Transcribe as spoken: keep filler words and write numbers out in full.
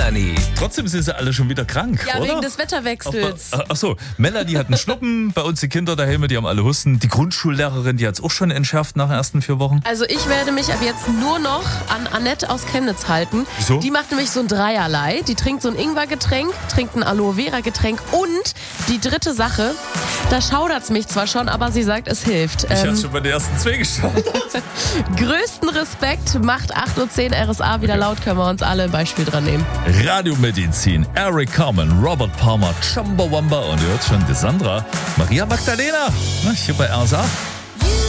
Melanie. Trotzdem sind sie alle schon wieder krank, Ja, oder? wegen des Wetterwechsels. Ach, ach so, Melanie hat einen Schnuppen, bei uns die Kinder daheim, die haben alle Husten. Die Grundschullehrerin, die hat es auch schon entschärft nach den ersten vier Wochen. Also ich werde mich ab jetzt nur noch an Annette aus Chemnitz halten. Wieso? Die macht nämlich so ein Dreierlei. Die trinkt so ein Ingwergetränk, trinkt ein Aloe Vera Getränk und die dritte Sache, da schaudert's mich zwar schon, aber sie sagt, es hilft. Ich hatte Ähm, schon bei den ersten zwei geschaut. größten Respekt, macht acht Uhr zehn R S A wieder Okay. laut, können wir uns alle ein Beispiel dran nehmen. Radiomedizin, Eric Carmen, Robert Palmer, Chumbawamba und ihr hört schon, die Sandra, Maria Magdalena, na, hier bei R S A.